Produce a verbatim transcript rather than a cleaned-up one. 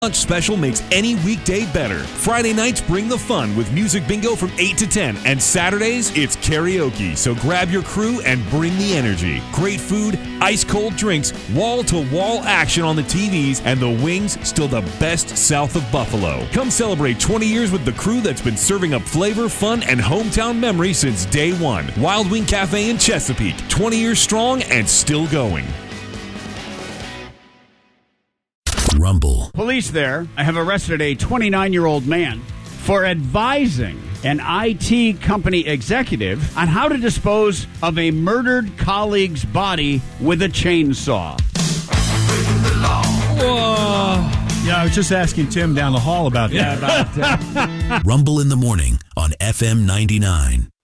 Lunch special makes any weekday better. Friday nights bring the fun with music bingo from eight to ten, and Saturdays it's karaoke. So grab your crew and bring the energy. Great food, ice cold drinks, wall-to-wall action on the T Vs, and the wings still the best south of Buffalo. Come celebrate twenty years with the crew that's been serving up flavor, fun, and hometown memories since day one. Wild Wing Cafe in Chesapeake, twenty years strong and still going. Rumble. Police there have arrested a twenty-nine-year-old man for advising an I T company executive on how to dispose of a murdered colleague's body with a chainsaw. Whoa. Yeah, I was just asking Tim down the hall about that. Yeah, about, uh, Rumble in the morning on F M ninety-nine.